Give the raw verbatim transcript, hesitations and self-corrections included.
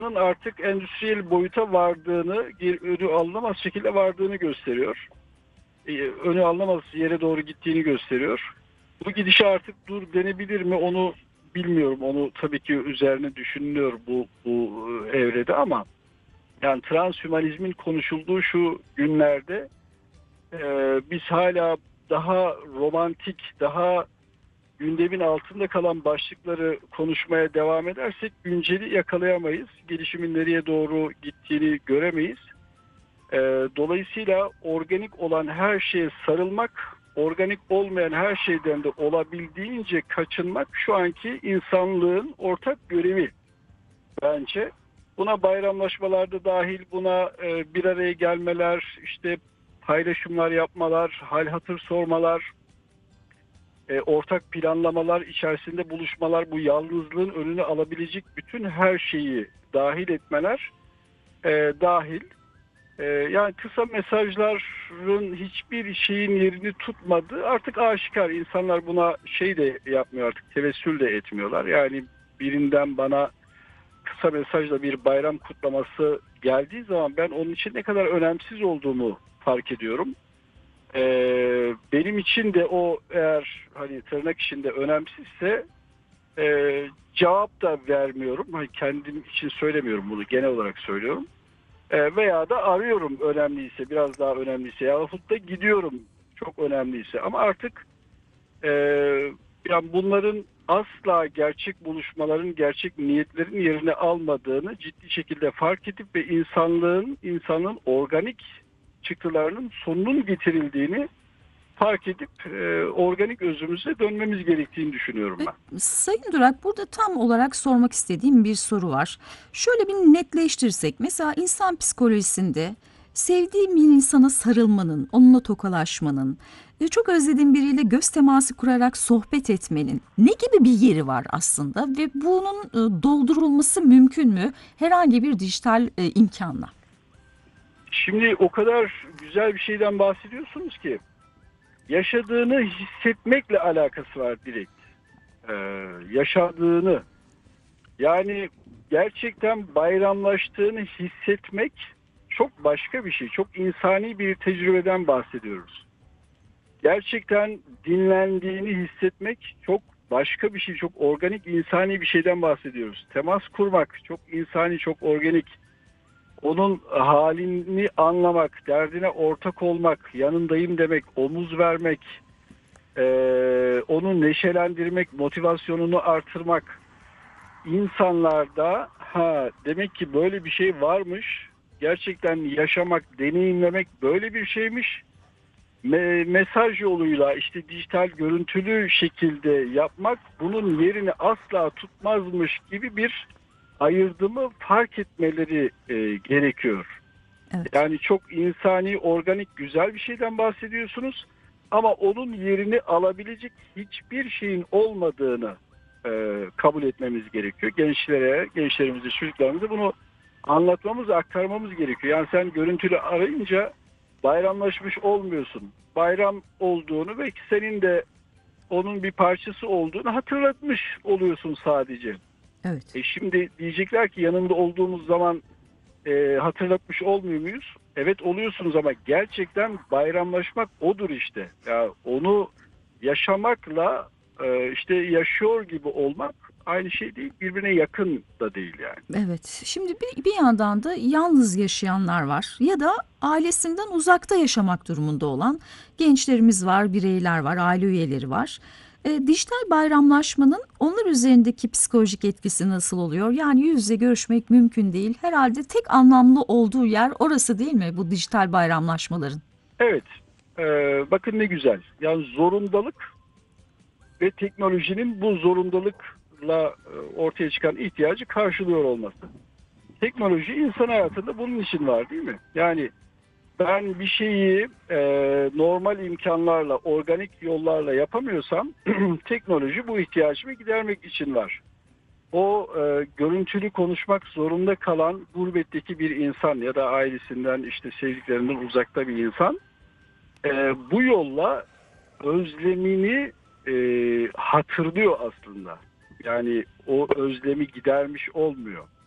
artık endüstriyel boyuta vardığını, önü alınamaz şekilde vardığını gösteriyor. Önü alınamaz yere doğru gittiğini gösteriyor. Bu gidişe artık dur denebilir mi onu bilmiyorum. Onu tabii ki üzerine düşünülüyor bu, bu evrede ama yani transhümanizmin konuşulduğu şu günlerde e, biz hala daha romantik, daha gündemin altında kalan başlıkları konuşmaya devam edersek günceli yakalayamayız. Gelişimin nereye doğru gittiğini göremeyiz. Ee, dolayısıyla organik olan her şeye sarılmak, organik olmayan her şeyden de olabildiğince kaçınmak şu anki insanlığın ortak görevi bence. Buna bayramlaşmalarda dahil, buna e, bir araya gelmeler, işte paylaşımlar yapmalar, hal hatır sormalar, e, ortak planlamalar içerisinde buluşmalar, bu yalnızlığın önünü alabilecek bütün her şeyi dahil etmeler e, dahil. E, yani kısa mesajların hiçbir şeyin yerini tutmadığı artık aşikar. İnsanlar buna şey de yapmıyor artık, tevessül de etmiyorlar. Yani birinden bana kısa mesajla bir bayram kutlaması geldiği zaman ben onun için ne kadar önemsiz olduğumu fark ediyorum. Ee, benim için de o eğer hani tırnak içinde önemsizse e, cevap da vermiyorum. Hani kendim için söylemiyorum bunu, genel olarak söylüyorum. E, veya da arıyorum önemliyse, biraz daha önemliyse yahut da gidiyorum çok önemliyse. Ama artık e, yani bunların asla gerçek buluşmaların, gerçek niyetlerin yerini almadığını ciddi şekilde fark edip ve insanlığın, insanın organik çıktılarının sonunun getirildiğini fark edip e, organik özümüze dönmemiz gerektiğini düşünüyorum ben. Sayın Durak, burada tam olarak sormak istediğim bir soru var. Şöyle bir netleştirsek, mesela insan psikolojisinde sevdiğim bir insana sarılmanın, onunla tokalaşmanın, e, çok özlediğim biriyle göz teması kurarak sohbet etmenin ne gibi bir yeri var aslında ve bunun e, doldurulması mümkün mü herhangi bir dijital e, imkanla? Şimdi o kadar güzel bir şeyden bahsediyorsunuz ki yaşadığını hissetmekle alakası var direkt. Ee, yaşadığını, yani gerçekten bayramlaştığını hissetmek çok başka bir şey. Çok insani bir tecrübeden bahsediyoruz. Gerçekten dinlendiğini hissetmek çok başka bir şey. Çok organik, insani bir şeyden bahsediyoruz. Temas kurmak çok insani, çok organik. Onun halini anlamak, derdine ortak olmak, yanındayım demek, omuz vermek, Ee, onu neşelendirmek, motivasyonunu artırmak, insanlarda ha demek ki böyle bir şey varmış, gerçekten yaşamak, deneyimlemek böyle bir şeymiş. Me- mesaj yoluyla işte dijital görüntülü şekilde yapmak bunun yerini asla tutmazmış gibi bir ayırdımı fark etmeleri e, gerekiyor. Evet. Yani çok insani, organik, güzel bir şeyden bahsediyorsunuz. Ama onun yerini alabilecek hiçbir şeyin olmadığını e, kabul etmemiz gerekiyor. Gençlere, gençlerimize, çocuklarımıza bunu anlatmamız, aktarmamız gerekiyor. Yani sen görüntülü arayınca bayramlaşmış olmuyorsun. Bayram olduğunu ve senin de onun bir parçası olduğunu hatırlatmış oluyorsun sadece. Evet. E şimdi diyecekler ki yanında olduğumuz zaman e, hatırlatmış olmuyor muyuz? Evet oluyorsunuz ama gerçekten bayramlaşmak odur işte. Ya onu yaşamakla e, işte yaşıyor gibi olmak aynı şey değil, birbirine yakın da değil yani. Evet. Şimdi bir, bir yandan da yalnız yaşayanlar var ya da ailesinden uzakta yaşamak durumunda olan gençlerimiz var, bireyler var, aile üyeleri var. E, dijital bayramlaşmanın onlar üzerindeki psikolojik etkisi nasıl oluyor? Yani yüz yüze görüşmek mümkün değil. Herhalde tek anlamlı olduğu yer orası değil mi bu dijital bayramlaşmaların? Evet, e, bakın ne güzel. Yani zorundalık ve teknolojinin bu zorundalıkla e, ortaya çıkan ihtiyacı karşılıyor olması. Teknoloji insan hayatında bunun için var değil mi? Yani ben bir şeyi e, normal imkanlarla, organik yollarla yapamıyorsam teknoloji bu ihtiyacımı gidermek için var. O e, görüntülü konuşmak zorunda kalan gurbetteki bir insan ya da ailesinden, işte sevdiklerinden uzakta bir insan e, bu yolla özlemini e, hatırlıyor aslında. Yani o özlemi gidermiş olmuyor.